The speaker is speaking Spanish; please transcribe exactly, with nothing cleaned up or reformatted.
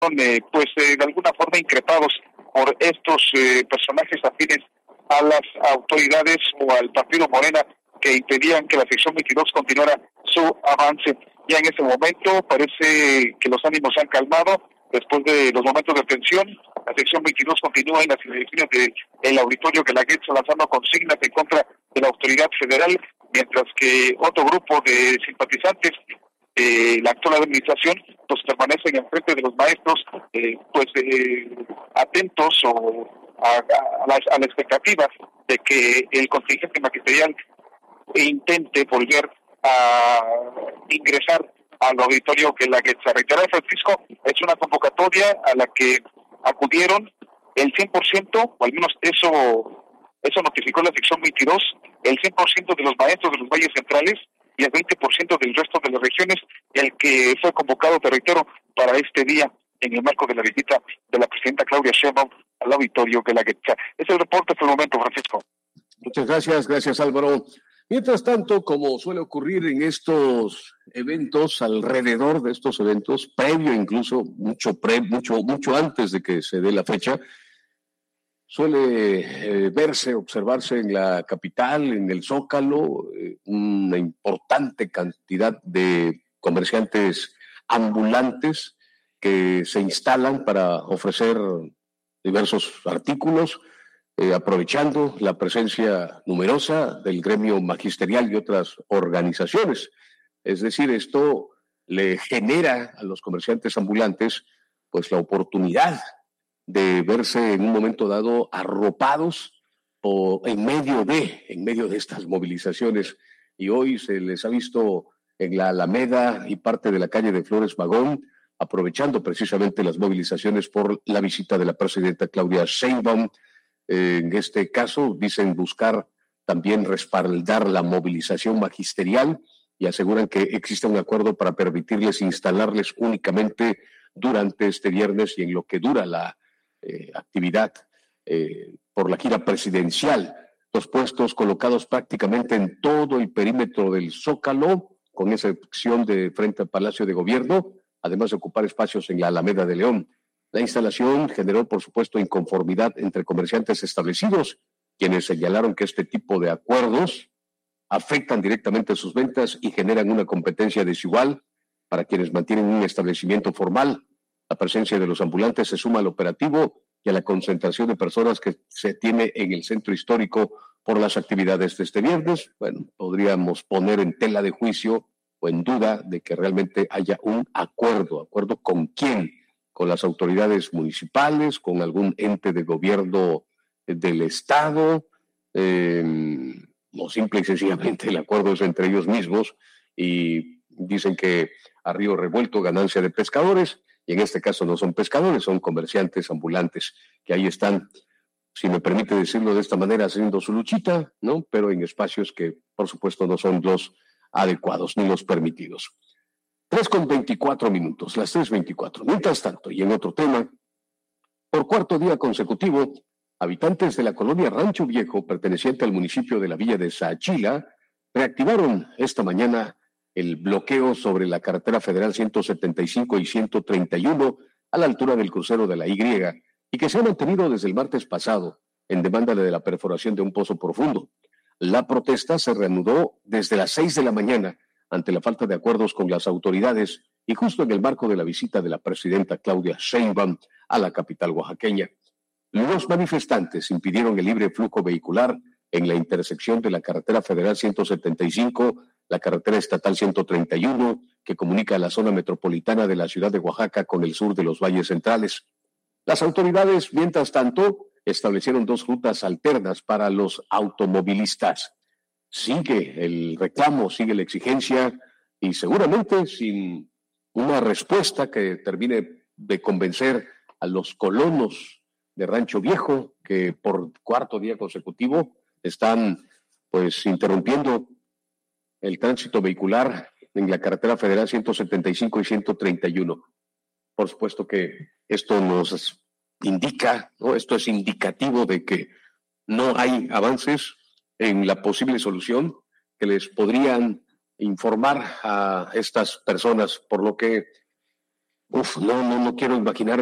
eh, pues eh, de alguna forma increpados por estos eh, personajes afines a las autoridades o al partido Morena, que impedían que la sección veintidós continuara su avance. Ya en ese momento parece que los ánimos se han calmado después de los momentos de tensión. La sección veintidós continúa en las inmediaciones del auditorio Guelaguetza lanzando consignas en contra de la autoridad federal, mientras que otro grupo de simpatizantes de eh, la actual administración pues permanecen enfrente de los maestros, eh, pues eh, atentos o a, a, la, a la expectativa de que el contingente magisterial intente volver a ingresar al auditorio Guelaguetza. Reiterar, Francisco, es una convocatoria a la que acudieron el cien por ciento, o al menos eso eso notificó la sección veintidós, el cien por ciento de los maestros de los valles centrales y el veinte por ciento del resto de las regiones, el que fue convocado, te reitero, para este día en el marco de la visita de la presidenta Claudia Sheinbaum al auditorio Guelaguetza. Es el reporte por el momento, Francisco. Muchas gracias, gracias Álvaro. Mientras tanto, como suele ocurrir en estos eventos, alrededor de estos eventos, previo incluso, mucho pre, mucho, mucho antes de que se dé la fecha, suele eh, verse, observarse en la capital, en el Zócalo, eh, una importante cantidad de comerciantes ambulantes que se instalan para ofrecer diversos artículos, Eh, aprovechando la presencia numerosa del gremio magisterial y otras organizaciones. Es decir, esto le genera a los comerciantes ambulantes pues la oportunidad de verse en un momento dado arropados o en medio de, en medio de estas movilizaciones. Y hoy se les ha visto en la Alameda y parte de la calle de Flores Magón, aprovechando precisamente las movilizaciones por la visita de la presidenta Claudia Sheinbaum. En este caso, dicen buscar también respaldar la movilización magisterial y aseguran que existe un acuerdo para permitirles instalarles únicamente durante este viernes y en lo que dura la eh, actividad eh, por la gira presidencial. Los puestos colocados prácticamente en todo el perímetro del Zócalo, con excepción de frente al Palacio de Gobierno, además de ocupar espacios en la Alameda de León. La instalación generó, por supuesto, inconformidad entre comerciantes establecidos, quienes señalaron que este tipo de acuerdos afectan directamente sus ventas y generan una competencia desigual para quienes mantienen un establecimiento formal. La presencia de los ambulantes se suma al operativo y a la concentración de personas que se tiene en el centro histórico por las actividades de este viernes. Bueno, podríamos poner en tela de juicio o en duda de que realmente haya un acuerdo. ¿Acuerdo con quién? Con las autoridades municipales, con algún ente de gobierno del Estado, eh, no simple y sencillamente el acuerdo es entre ellos mismos y dicen que a río revuelto ganancia de pescadores, y en este caso no son pescadores, son comerciantes ambulantes que ahí están, si me permite decirlo de esta manera, haciendo su luchita, ¿no? Pero en espacios que por supuesto no son los adecuados ni los permitidos. tres con veinticuatro minutos, las tres veinticuatro. Mientras tanto, y en otro tema, por cuarto día consecutivo, habitantes de la colonia Rancho Viejo, perteneciente al municipio de la villa de Saachila, reactivaron esta mañana el bloqueo sobre la carretera federal ciento setenta y cinco y ciento treinta y uno a la altura del crucero de la Y, y que se ha mantenido desde el martes pasado en demanda de la perforación de un pozo profundo. La protesta se reanudó desde las seis de la mañana ante la falta de acuerdos con las autoridades y justo en el marco de la visita de la presidenta Claudia Sheinbaum a la capital oaxaqueña. Los manifestantes impidieron el libre flujo vehicular en la intersección de la carretera federal ciento setenta y cinco, la carretera estatal ciento treinta y uno, que comunica la zona metropolitana de la ciudad de Oaxaca con el sur de los valles centrales. Las autoridades, mientras tanto, establecieron dos rutas alternas para los automovilistas. Sigue el reclamo, sigue la exigencia y seguramente sin una respuesta que termine de convencer a los colonos de Rancho Viejo que por cuarto día consecutivo están pues interrumpiendo el tránsito vehicular en la carretera federal ciento setenta y cinco y ciento treinta y uno. Por supuesto que esto nos indica, ¿no? Esto es indicativo de que no hay avances en la posible solución que les podrían informar a estas personas, por lo que Uf, no, no, no quiero imaginar